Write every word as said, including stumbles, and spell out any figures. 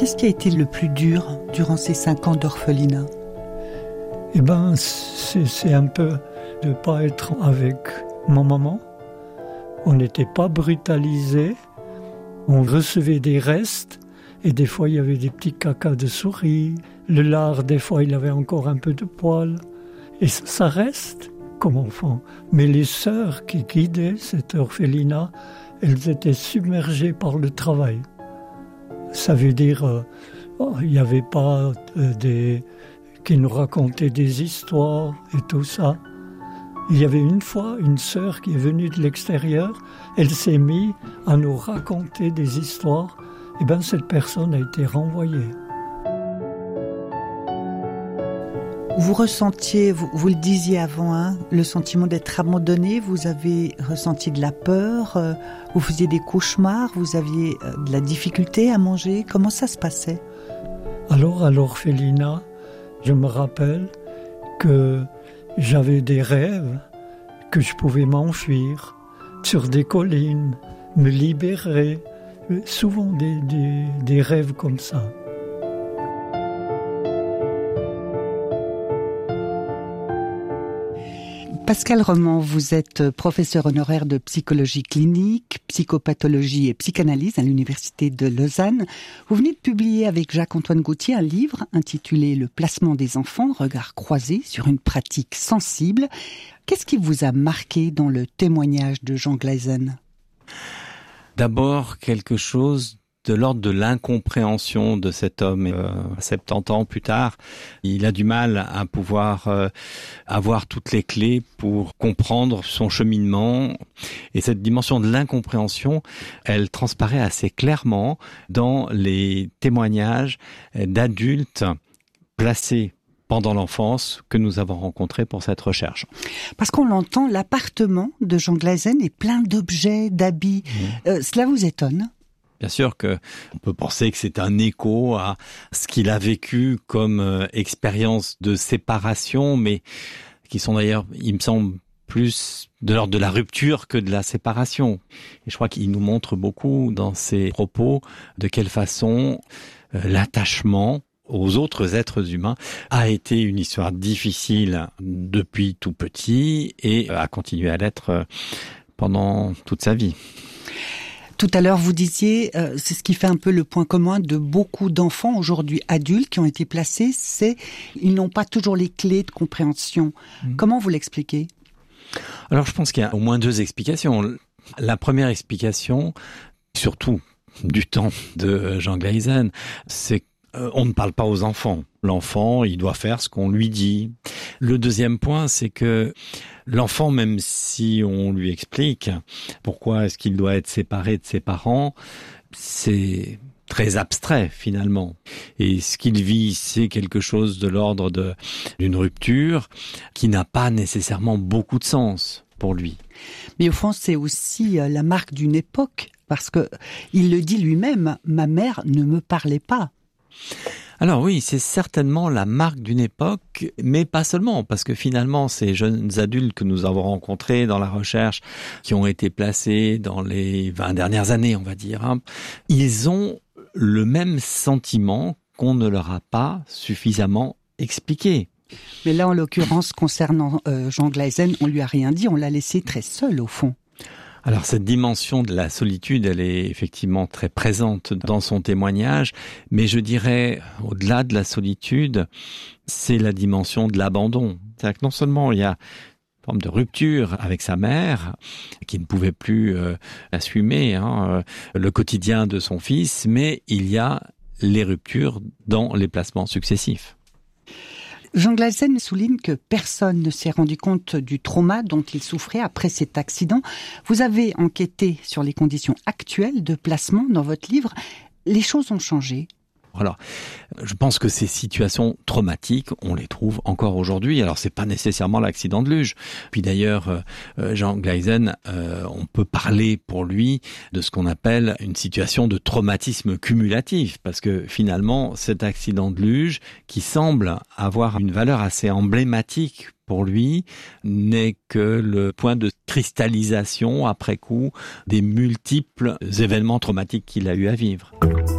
Qu'est-ce qui a été le plus dur durant ces cinq ans d'orphelinat ? Eh ben, c'est, c'est un peu de ne pas être avec ma maman. On n'était pas brutalisés. On recevait des restes. Et des fois, il y avait des petits cacas de souris. Le lard, des fois, il avait encore un peu de poils. Et ça reste comme enfant. Mais les sœurs qui guidaient cet orphelinat, elles étaient submergées par le travail. Ça veut dire, euh, oh, il n'y avait pas euh, des... qui nous racontaient des histoires et tout ça. Il y avait une fois une sœur qui est venue de l'extérieur. Elle s'est mise à nous raconter des histoires. Et bien, cette personne a été renvoyée. Vous ressentiez, vous, vous le disiez avant, hein, le sentiment d'être abandonné. Vous avez ressenti de la peur, euh, vous faisiez des cauchemars, vous aviez euh, de la difficulté à manger. Comment ça se passait ? Alors, à l'orphelinat, je me rappelle que j'avais des rêves, que je pouvais m'enfuir sur des collines, me libérer. Souvent des, des, des rêves comme ça. Pascal Roman, vous êtes professeur honoraire de psychologie clinique, psychopathologie et psychanalyse à l'Université de Lausanne. Vous venez de publier avec Jacques-Antoine Gauthier un livre intitulé « Le placement des enfants, regard croisé sur une pratique sensible ». Qu'est-ce qui vous a marqué dans le témoignage de Jean Glaisen ? D'abord, quelque chose de l'ordre de l'incompréhension de cet homme. Euh, soixante-dix ans plus tard, il a du mal à pouvoir euh, avoir toutes les clés pour comprendre son cheminement. Et cette dimension de l'incompréhension, elle transparaît assez clairement dans les témoignages d'adultes placés pendant l'enfance que nous avons rencontré pour cette recherche. Parce qu'on l'entend, l'appartement de Jean Glaisen est plein d'objets, d'habits. Mmh. Euh, cela vous étonne ? Bien sûr que on peut penser que c'est un écho à ce qu'il a vécu comme euh, expérience de séparation, mais qui sont d'ailleurs, il me semble, plus de l'ordre de la rupture que de la séparation. Et je crois qu'il nous montre beaucoup dans ses propos de quelle façon euh, l'attachement aux autres êtres humains a été une histoire difficile depuis tout petit et a continué à l'être pendant toute sa vie. Tout à l'heure, vous disiez, euh, c'est ce qui fait un peu le point commun de beaucoup d'enfants aujourd'hui adultes qui ont été placés, c'est ils n'ont pas toujours les clés de compréhension. Mmh. Comment vous l'expliquez ? Alors, je pense qu'il y a au moins deux explications. La première explication, surtout du temps de Jean Glaisen, c'est Euh, on ne parle pas aux enfants. L'enfant, il doit faire ce qu'on lui dit. Le deuxième point, c'est que l'enfant, même si on lui explique pourquoi est-ce qu'il doit être séparé de ses parents, c'est très abstrait finalement. Et ce qu'il vit, c'est quelque chose de l'ordre de, d'une rupture qui n'a pas nécessairement beaucoup de sens pour lui. Mais au fond, c'est aussi la marque d'une époque, parce que il le dit lui-même, ma mère ne me parlait pas. Alors oui, c'est certainement la marque d'une époque, mais pas seulement, parce que finalement, ces jeunes adultes que nous avons rencontrés dans la recherche, qui ont été placés dans les vingt dernières années, on va dire, hein, ils ont le même sentiment qu'on ne leur a pas suffisamment expliqué. Mais là, en l'occurrence, concernant euh, Jean Glaisen, on lui a rien dit, on l'a laissé très seul, au fond. Alors cette dimension de la solitude, elle est effectivement très présente dans son témoignage, mais je dirais, au-delà de la solitude, c'est la dimension de l'abandon. C'est-à-dire que non seulement il y a une forme de rupture avec sa mère, qui ne pouvait plus euh, assumer hein, euh, le quotidien de son fils, mais il y a les ruptures dans les placements successifs. Jean Glaisen souligne que personne ne s'est rendu compte du trauma dont il souffrait après cet accident. Vous avez enquêté sur les conditions actuelles de placement dans votre livre. Les choses ont changé. Alors, je pense que ces situations traumatiques, on les trouve encore aujourd'hui. Alors, c'est pas nécessairement l'accident de luge. Puis d'ailleurs, euh, Jean Glaisen, euh, on peut parler pour lui de ce qu'on appelle une situation de traumatisme cumulatif, parce que finalement, cet accident de luge, qui semble avoir une valeur assez emblématique pour lui, n'est que le point de cristallisation après coup des multiples événements traumatiques qu'il a eu à vivre.